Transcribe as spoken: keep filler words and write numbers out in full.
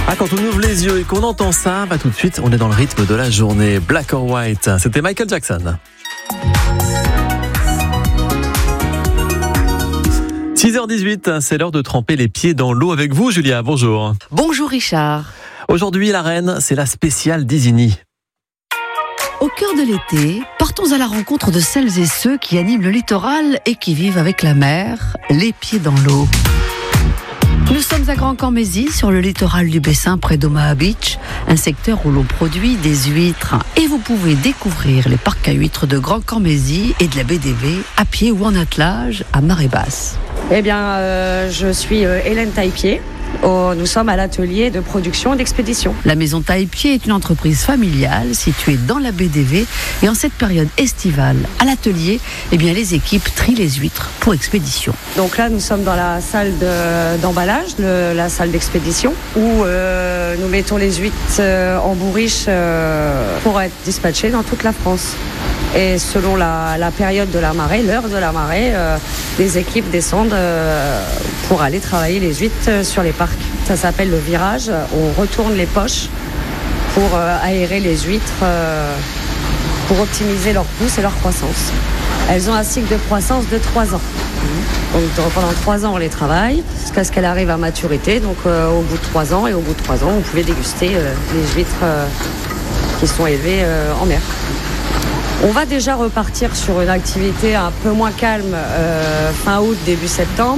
Ah, quand on ouvre les yeux et qu'on entend ça, bah tout de suite, on est dans le rythme de la journée. Black or White, c'était Michael Jackson. six heures dix-huit, c'est l'heure de tremper les pieds dans l'eau avec vous, Julia. Bonjour. Bonjour Richard. Aujourd'hui, la reine, c'est la spéciale d'Isigny. Au cœur de l'été, partons à la rencontre de celles et ceux qui animent le littoral et qui vivent avec la mer, les pieds dans l'eau. Nous sommes à Grand-Cormézy, sur le littoral du Bessin, près d'Omaha Beach, un secteur où l'on produit des huîtres. Et vous pouvez découvrir les parcs à huîtres de Grand-Cormézy et de la baie des V à pied ou en attelage à marée basse. Eh bien, euh, je suis euh, Hélène Taillepied. Oh, nous sommes à l'atelier de production et d'expédition. La maison Taillepied est une entreprise familiale située dans la baie des V. Et en cette période estivale, à l'atelier, eh bien, les équipes trient les huîtres pour expédition. Donc là, nous sommes dans la salle de, d'emballage, le, la salle d'expédition, où euh, nous mettons les huîtres euh, en bourriche euh, pour être dispatchées dans toute la France. Et selon la, la période de la marée, l'heure de la marée, euh, les équipes descendent euh, pour aller travailler les huîtres sur les parcs. Ça s'appelle le virage. On retourne les poches pour euh, aérer les huîtres, euh, pour optimiser leur pousse et leur croissance. Elles ont un cycle de croissance de trois ans. Donc pendant trois ans, on les travaille jusqu'à ce qu'elles arrivent à maturité. Donc euh, au bout de trois ans, et au bout de trois ans, vous pouvez déguster euh, les huîtres euh, qui sont élevées euh, en mer. On va déjà repartir sur une activité un peu moins calme euh, fin août, début septembre.